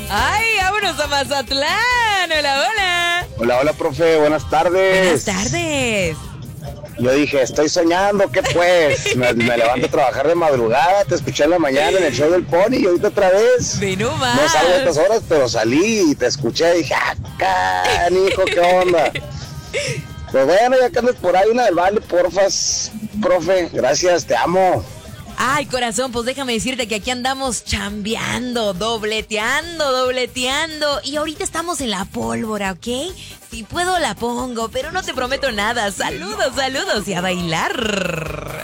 ¡Ay, vámonos a Mazatlán! ¡Hola, hola! Hola, hola, profe, buenas tardes. Buenas tardes. Yo dije, estoy soñando, ¿qué pues? Me levanto a trabajar de madrugada, te escuché en la mañana en el show del Pony y ahorita otra vez. Ve nomás. No salgo a estas horas, pero salí y te escuché y dije, canijo, ¿qué onda? Pues bueno, ya que andes por ahí, una del vale, porfas, profe, gracias, te amo. Ay, corazón, pues déjame decirte que aquí andamos chambeando, dobleteando. Y ahorita estamos en la pólvora, ¿ok? Si puedo la pongo, pero no te prometo nada. Saludos y a bailar.